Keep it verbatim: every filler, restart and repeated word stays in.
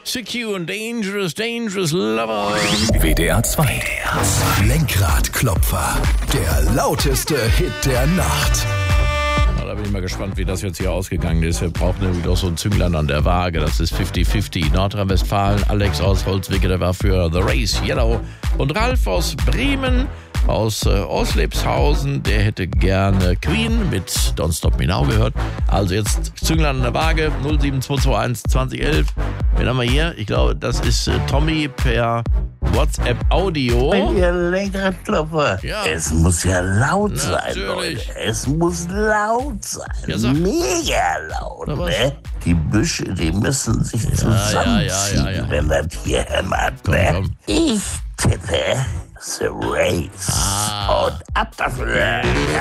Secure and Dangerous, Dangerous Lover. W D R zwei. Lenkradklopfer. Der lauteste Hit der Nacht. Na, da bin ich mal gespannt, wie das jetzt hier ausgegangen ist. Wir brauchen nämlich doch so ein Zünglein an der Waage. Das ist fünfzig fünfzig. Nordrhein-Westfalen, Alex aus Holzwicke, der war für The Race Yellow. Und Ralf aus Bremen, aus äh, Oslepshausen, der hätte gerne Queen mit Don't Stop Me Now gehört. Also jetzt Zünglein an der Waage, null sieben zwei zwei eins zwanzig elf. Wen haben wir hier? Ich glaube, das ist äh, Tommy per WhatsApp-Audio. Ihr Lenkradklopfer. Ja. Es muss ja laut sein, Natürlich. Leute. Es muss laut sein. Ja, sag. Mega laut, Na, was? ne? Die Büsche, die müssen sich zusammenziehen, ja, ja, ja, ja. wenn das hier hämmert, Komm, ne? komm. Ich tippe The Race. Ah. Und ab dafür.